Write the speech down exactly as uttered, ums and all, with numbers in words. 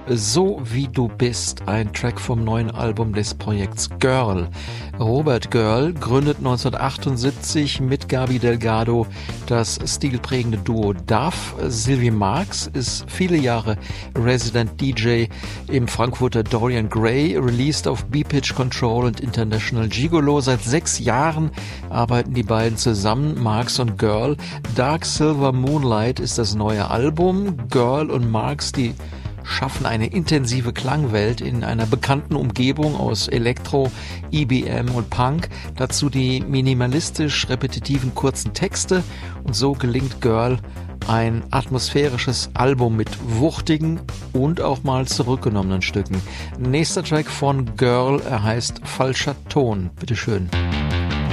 So wie du bist, ein Track vom neuen Album des Projekts Girl. Robert Girl gründet neunzehnhundertachtundsiebzig mit Gaby Delgado das stilprägende Duo Duff. Sylvie Marx ist viele Jahre Resident D J im Frankfurter Dorian Gray, released auf B-Pitch Control und International Gigolo. Seit sechs Jahren arbeiten die beiden zusammen, Marx und Girl. Dark Silver Moonlight ist das neue Album. Girl und Marx, die schaffen eine intensive Klangwelt in einer bekannten Umgebung aus Elektro, E B M und Punk. Dazu die minimalistisch repetitiven kurzen Texte, und so gelingt Girl ein atmosphärisches Album mit wuchtigen und auch mal zurückgenommenen Stücken. Nächster Track von Girl, er heißt Falscher Ton. Bitteschön.